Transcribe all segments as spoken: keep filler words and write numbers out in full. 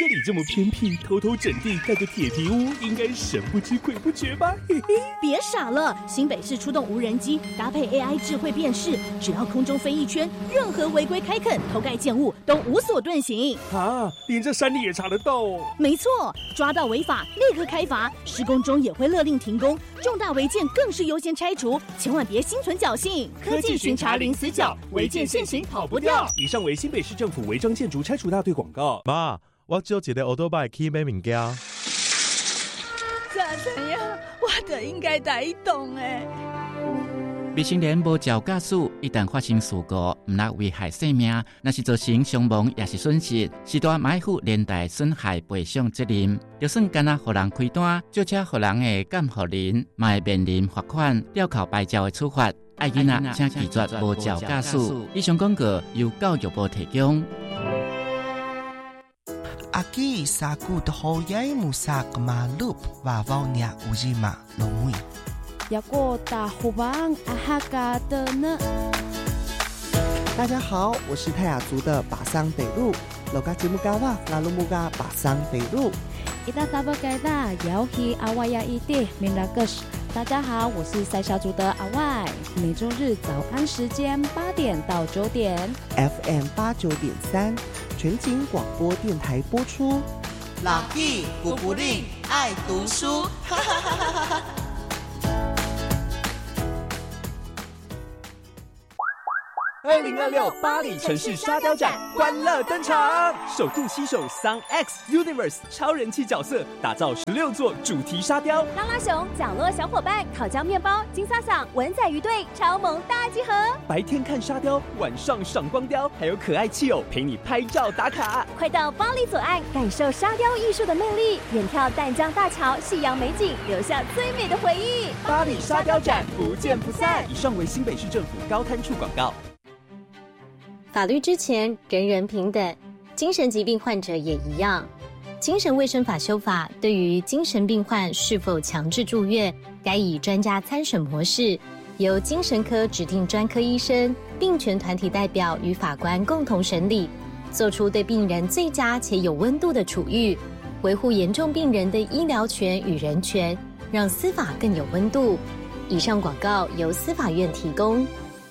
这里这么偏僻，偷偷整地盖个铁皮屋，应该神不知鬼不觉吧？嘿嘿， 别傻了，新北市出动无人机，搭配 A I 智慧辨识，只要空中飞一圈，任何违规开垦、偷盖建物都无所遁形。 啊，连这山里也查得到哦？ 没错，抓到违法立刻开罚，施工中也会勒令停工，重大违建更是优先拆除，千万别心存侥幸。科技巡查零死角，违建现行跑不掉。 以上为新北市政府违章建筑拆除大队广告。 妈，我只有一个欧多拜去买物件。 咋怎样？我就应该带伊动诶。 未成年无照驾驶，一旦发生事故，毋但危害生命，若是造成伤亡也是损失，是大买负连带损害赔偿责任。就算干那互人开单，就且互人的监护人，嘛会面临罚款、吊扣牌照的处罚。爱囡仔请拒绝无照驾驶。以上广告由教育部提供。 Aqui saku dohoyai musak malup vavaunya ujima lomui. Yago da hubang ahaga的呢。 大家好，我是泰雅族的巴桑北路。Loga节目嘎哇拉鲁木嘎巴桑北路。 Ida taba gaida yauhi awaya ide minagus。大家好，我是塞夏族的阿外。每周日早安时间八点到九点 ，F M 八九点三，全景广播电台播出。 老弟古古令爱读书，哈哈哈哈哈。 二零二六巴黎城市沙雕展欢乐登场，首度携手 Sun X Universe 超人气角色，打造十六座主题沙雕。 拉拉熊、角落小伙伴、烤焦面包、金萨桑、文仔鱼队超萌大集合。 白天看沙雕，晚上赏光雕，还有可爱企偶陪你拍照打卡。 快到巴黎左岸，感受沙雕艺术的魅力，远眺淡江大桥、夕阳美景，留下最美的回忆。 巴黎沙雕展不见不散。以上为新北市政府高滩处广告。 法律之前，人人平等，精神疾病患者也一样。精神卫生法修法对于精神病患是否强制住院，该以专家参审模式，由精神科指定专科医生、病权团体代表与法官共同审理，做出对病人最佳且有温度的处遇，维护严重病人的医疗权与人权，让司法更有温度。以上广告由司法院提供。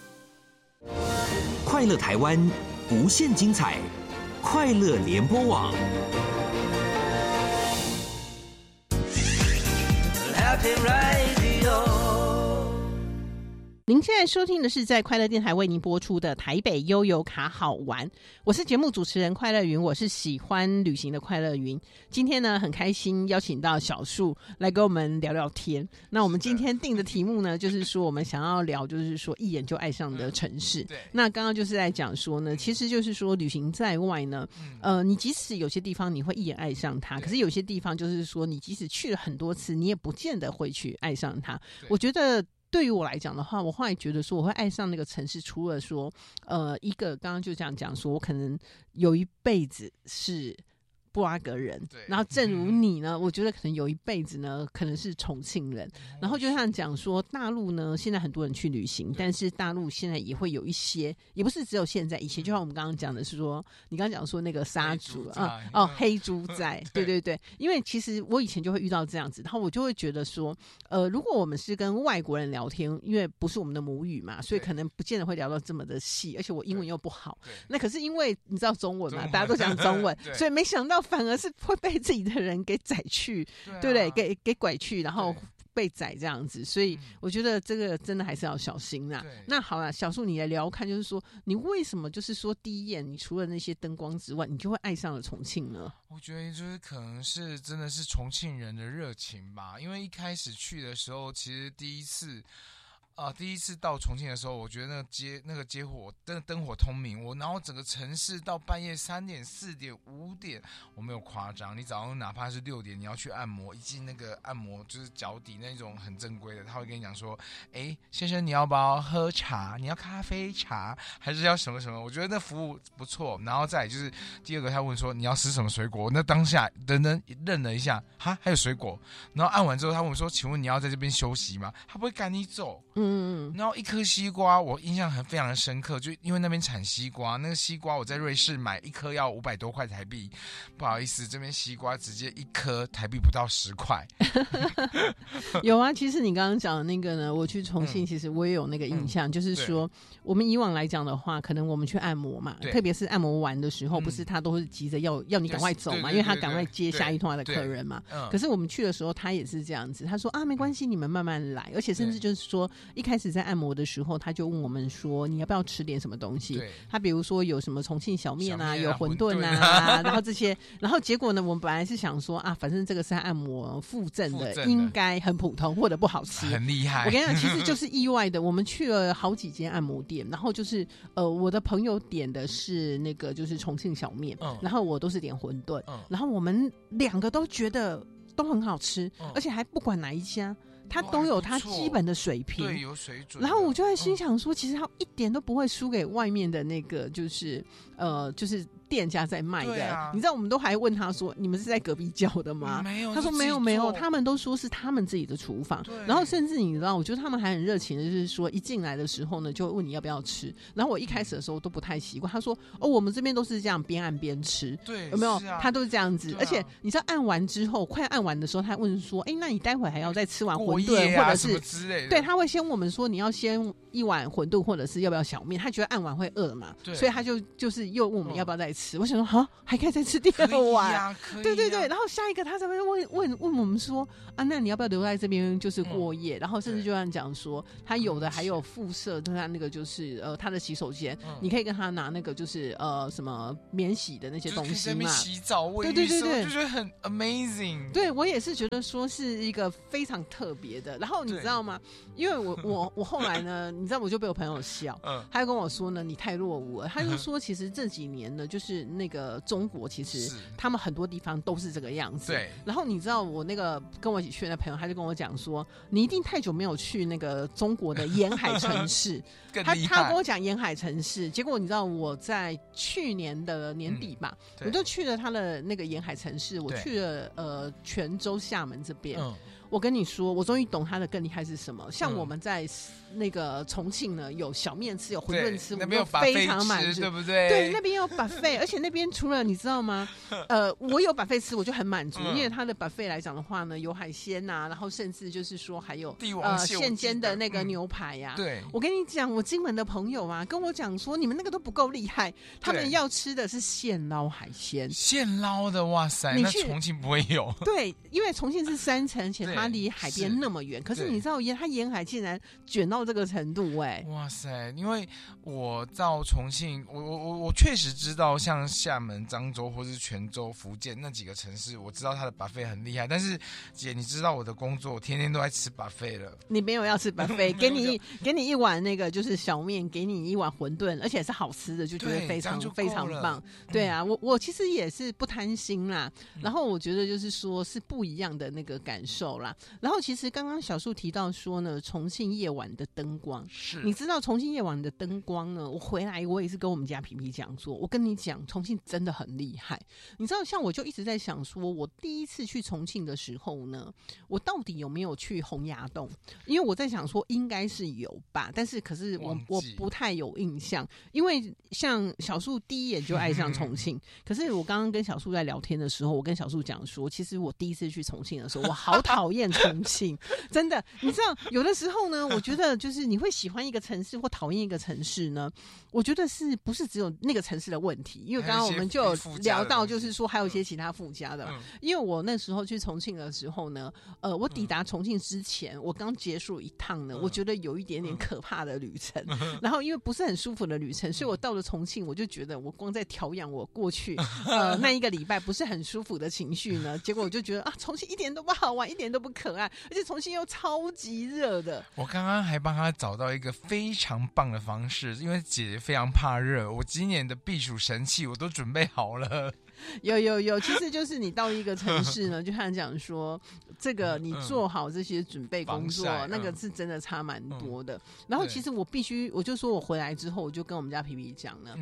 快乐台湾，无限精彩，快乐联播网。 您现在收听的是在快乐电台为您播出的台北悠游卡好玩，我是节目主持人快乐云，我是喜欢旅行的快乐云。今天呢很开心邀请到小树来跟我们聊聊天。那我们今天定的题目呢，就是说我们想要聊就是说一眼就爱上的城市。对，那刚刚就是在讲说呢，其实就是说旅行在外呢，呃，你即使有些地方你会一眼爱上它，可是有些地方就是说你即使去了很多次，你也不见得会去爱上它。我觉得对于我来讲的话，我后来觉得说我会爱上那个城市，除了说呃一个刚刚就这样讲说我可能有一辈子是布拉格人，然后正如你呢、嗯、我觉得可能有一辈子呢可能是重庆人、嗯、然后就像讲说大陆呢现在很多人去旅行，但是大陆现在也会有一些，也不是只有现在，以前就像我们刚刚讲的是说你刚刚讲说那个杀猪啊、嗯、哦黑猪仔对对对，因为其实我以前就会遇到这样子，然后我就会觉得说呃如果我们是跟外国人聊天，因为不是我们的母语嘛，所以可能不见得会聊到这么的细，而且我英文又不好，那可是因为你知道中文嘛，大家都讲中文所以没想到反而是会被自己的人给宰去， 对,、啊、对不对？给给拐去，然后被宰这样子，所以我觉得这个真的还是要小心啦。那好了，小树你来聊看，就是说你为什么就是说第一眼你除了那些灯光之外，你就会爱上了重庆呢？ 我觉得就是可能是真的是重庆人的热情吧，因为一开始去的时候，其实第一次。啊，第一次到重庆的时候，我觉得那个街那个街火灯灯火通明，我然后整个城市到半夜三点、四点、五点，我没有夸张，你早上哪怕是六点，你要去按摩，一进那个按摩就是脚底那种很正规的，他会跟你讲说，哎，先生你要不要喝茶？你要咖啡茶还是要什么什么？我觉得那服务不错。然后再来就是第二个，他问说你要吃什么水果？那当下人人愣了一下，哈，还有水果。然后按完之后，他问我说，请问你要在这边休息吗？他不会赶你走。嗯嗯， 然后一颗西瓜我印象很非常的深刻，就因为那边产西瓜，那个西瓜我在瑞士买一颗要五百多块台币，不好意思，这边西瓜直接一颗台币不到十块。 有啊，其实你刚刚讲的那个呢，我去重庆，其实我也有那个印象，嗯、就是说我们以往来讲的话，可能我们去按摩嘛，特别是按摩完的时候，嗯、不是他都是急着要要你赶快走嘛，因为他赶快接下一团的客人嘛。可是我们去的时候，他也是这样子，他说啊，没关系，你们慢慢来，而且甚至就是说，一开始在按摩的时候，他就问我们说，你要不要吃点什么东西？他比如说有什么重庆小面啊，有馄饨啊，然后这些，然后结果呢，我们本来是想说啊，反正这个是按摩附赠的，应该很普通或者不好吃， 很厉害。 我跟你讲，其实就是意外的，我们去了好几间按摩店，然后就是呃，我的朋友点的是那个就是重庆小面，嗯、然后我都是点馄饨，嗯、然后我们两个都觉得都很好吃，嗯、而且还不管哪一家。他都有他基本的水平， 对，有水准。 然后我就在心想说，嗯、其实他一点都不会输给外面的那个，就是呃，就是店家在卖的。啊、你知道，我们都还问他说：“你们是在隔壁叫的吗？” 没有， 他说没有没有，他们都说是他们自己的厨房。然后甚至你知道，我觉得他们还很热情的，就是说一进来的时候呢，就会问你要不要吃。然后我一开始的时候都不太习惯，他说：“哦，我们这边都是这样边按边吃。” 对， 有没有？ 啊、 他都是这样子。啊、而且你知道，按完之后，快按完的时候，他问说：“哎，那你待会还要再吃完馄饨？” 啊、 或者是之类的， 对，他会先问我们说你要先一碗馄饨，或者是要不要小面，他觉得按完会饿嘛，所以他就就是又问我们要不要再吃。嗯、我想说，好，还可以再吃第二碗， 啊、 对对对。然后下一个他才会问问问我们说啊，那你要不要留在这边就是过夜？嗯、然后甚至就像讲说，他有的还有附设他那个就是呃他的洗手间，嗯、你可以跟他拿那个就是呃什么免洗的那些东西嘛， 洗澡、卫浴， 对对对对， 就觉得很 amazing。 对我也是觉得说是一个非常特别的。然后你知道吗？因为我我我后来呢，你知道我就被我朋友笑，嗯、他就跟我说呢，你太落伍了。他就说，其实这几年呢，就是那个中国，其实他们很多地方都是这个样子。 对。 然后你知道我那个跟我一起去的朋友，他就跟我讲说，你一定太久没有去那个中国的沿海城市。他他跟我讲沿海城市，结果你知道我在去年的年底吧，嗯、我就去了他的那个沿海城市，我去了呃泉州、厦门这边。嗯我跟你说，我终于懂他的更厉害是什么。像我们在那个重庆呢，有小面吃，有馄饨吃，我们都非常满足， 对不对？ 对，那边有 buffet， 而且那边除了你知道吗？呃，我有 buffet 吃，我就很满足，嗯、因为他的 buffet 来讲的话呢，有海鲜呐、啊，然后甚至就是说还有呃现煎的那个牛排呀、啊。 嗯、对， 我跟你讲，我金门的朋友啊，跟我讲说，你们那个都不够厉害，他们要吃的是现捞海鲜， 现捞的，哇塞，那重庆不会有。 对，因为重庆是山城，且它离海边那么远，可是你知道沿它沿海竟然卷到这个程度哎、欸！ 哇塞！因为我到重庆，我我我我确实知道，像厦门、漳州或是泉州、福建那几个城市，我知道它的 buffet 很厉害。但是姐，你知道我的工作，我天天都在吃 buffet 了。 你没有要吃 buffet， 给你给你一碗那个就是小面，给你一碗馄饨，而且是好吃的，就觉得非常非常棒。对啊，我我其实也是不贪心啦，然后我觉得就是说是不一样的那个感受啦。然后其实刚刚小树提到说呢，重庆夜晚的灯光， 是你知道重庆夜晚的灯光呢？我回来我也是跟我们家皮皮讲说，我跟你讲，重庆真的很厉害。你知道，像我就一直在想说，我第一次去重庆的时候呢，我到底有没有去洪崖洞？因为我在想说，应该是有吧，但是可是我我不太有印象，因为像小树第一眼就爱上重庆，可是我刚刚跟小树在聊天的时候，我跟小树讲说，其实我第一次去重庆的时候，我好讨厌重庆。真的，你知道，有的时候呢，我觉得就是你会喜欢一个城市或讨厌一个城市呢，我觉得是不是只有那个城市的问题？因为刚刚我们就有聊到，就是说还有一些其他附加的。嗯、因为我那时候去重庆的时候呢，呃，我抵达重庆之前，嗯、我刚结束一趟呢，嗯、我觉得有一点点可怕的旅程。嗯、然后因为不是很舒服的旅程，所以我到了重庆，我就觉得我光在调养我过去呃那一个礼拜不是很舒服的情绪呢，结果我就觉得啊，重庆一点都不好玩，一点都不可爱，而且重庆又超级热的。 我刚刚还帮他找到一个非常棒的方式，因为姐姐非常怕热，我今年的避暑神器我都准备好了。 有有有，其实就是你到一个城市呢，就像讲说，这个你做好这些准备工作，嗯、那个是真的差蛮多的。嗯、然后其实我必须，我就说我回来之后，我就跟我们家皮皮讲呢。嗯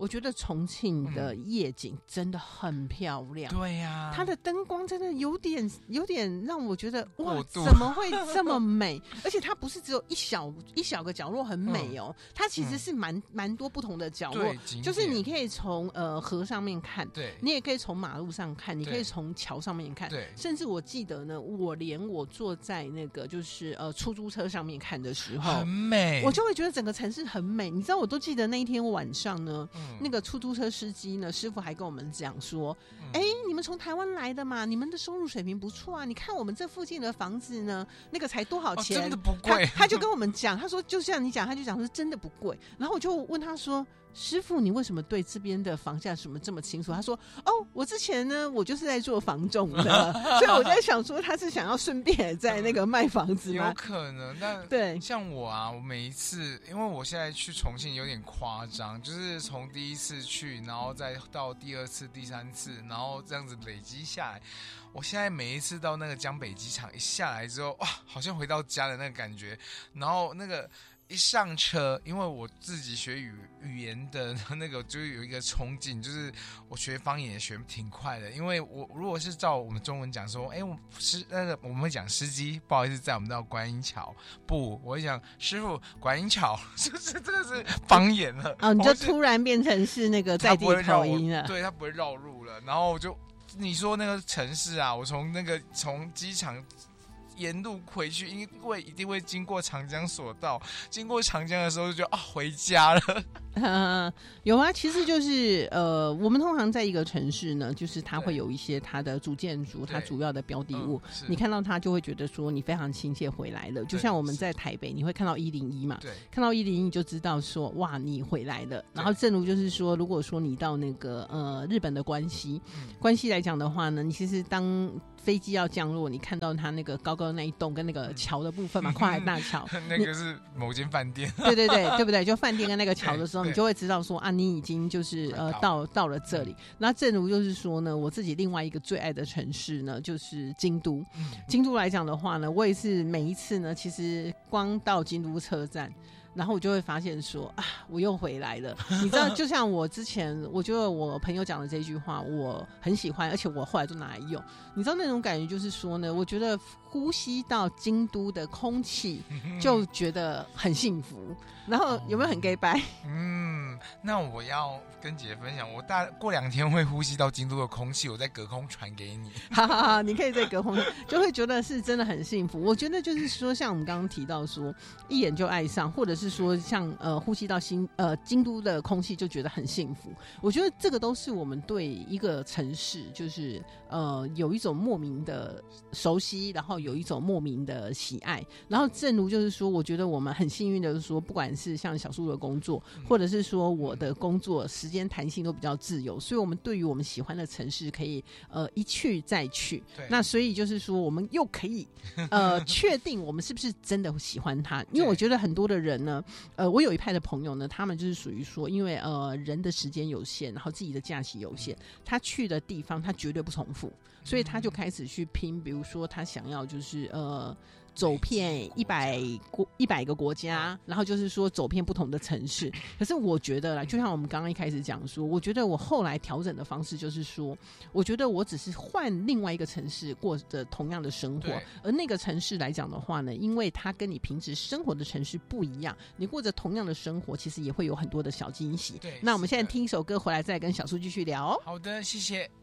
我觉得重庆的夜景真的很漂亮。 对呀、啊， 它的灯光真的有点有点让我觉得哇， 怎么会这么美？而且它不是只有一小一小个角落很美哦，嗯、它其实是蛮蛮、嗯、多不同的角落，就是你可以从呃河上面看， 对， 你也可以从马路上看，你可以从桥上面看，对，甚至我记得呢，我连我坐在那个就是呃出租车上面看的时候， 很美， 我就会觉得整个城市很美。你知道，我都记得那一天晚上呢。嗯那个出租车司机呢，师傅还跟我们讲说：“哎、嗯，你们从台湾来的嘛，你们的收入水平不错啊。你看我们这附近的房子呢，那个才多少钱？ 哦、真的不贵。 他”他就跟我们讲，他说就像你讲，他就讲说真的不贵。然后我就问他说。师傅，你为什么对这边的房价什么这么清楚？他说：“哦，我之前呢，我就是在做房仲的，所以我在想说，他是想要顺便在那个卖房子吗？” 有可能，但对， 像我啊，我每一次，因为我现在去重庆有点夸张，就是从第一次去，然后再到第二次、第三次，然后这样子累积下来。我现在每一次到那个江北机场一下来之后，哇，好像回到家的那个感觉，然后那个。一上车，因为我自己学语语言的那个，就有一个冲劲，就是我学方言也学挺快的。因为我如果是照我们中文讲说，哎，我是那个我们会讲司机，不好意思，在我们到观音桥，不，我会讲师傅观音桥，是不是这个是方言了？ 哦，你就突然变成是那个在地口音了， 对，他不会绕路了。然后我就你说那个城市啊，我从那个从机场。沿路回去，因为一定会经过长江索道，经过长江的时候就觉得啊，回家了。 呃，有啊，其实就是呃，我们通常在一个城市呢，就是它会有一些它的主建筑，它主要的标的物，嗯、你看到它就会觉得说你非常亲切回来了。就像我们在台北，你会看到一零一嘛，对，看到一零一就知道说哇，你回来了。然后正如就是说，如果说你到那个呃日本的关西，嗯、关西来讲的话呢，你其实当飞机要降落，你看到它那个高高的那一栋跟那个桥的部分嘛，跨海大桥， 那个是某间饭店， 对对对，对不对？就饭店跟那个桥的时候，你就会知道说啊，你已经就是呃到到了这里。那正如就是说呢，我自己另外一个最爱的城市呢，就是京都。嗯、京都来讲的话呢，我也是每一次呢，其实光到京都车站。然后我就会发现说啊，我又回来了。你知道，就像我之前，我觉得我朋友讲的这句话，我很喜欢，而且我后来都拿来用。你知道那种感觉就是说呢，我觉得呼吸到京都的空气，就觉得很幸福。然后有没有很 gay 掰？ 嗯，那我要跟姐分享，我大过两天会呼吸到京都的空气，我再隔空传给你。 好好好，你可以再隔空，就会觉得是真的很幸福。我觉得就是说，像我们刚刚提到说，一眼就爱上，或者是说像呃呼吸到新呃京都的空气就觉得很幸福。我觉得这个都是我们对一个城市就是呃有一种莫名的熟悉，然后有一种莫名的喜爱。然后正如就是说，我觉得我们很幸运的是说，不管是像小树的工作，或者是说我的工作时间弹性都比较自由，所以我们对于我们喜欢的城市可以呃一去再去。那所以就是说，我们又可以呃确定我们是不是真的喜欢它。因为我觉得很多的人呢，呃，我有一派的朋友呢，他们就是属于说，因为呃人的时间有限，然后自己的假期有限，他去的地方他绝对不重复，所以他就开始去拼，比如说他想要就是呃。走遍一百国一百个国家，然后就是说走遍不同的城市。可是我觉得啦，就像我们刚刚一开始讲说，我觉得我后来调整的方式就是说，我觉得我只是换另外一个城市过着同样的生活，而那个城市来讲的话呢，因为它跟你平时生活的城市不一样，你过着同样的生活，其实也会有很多的小惊喜。那我们现在听一首歌回来，再跟小树继续聊。 好的，谢谢。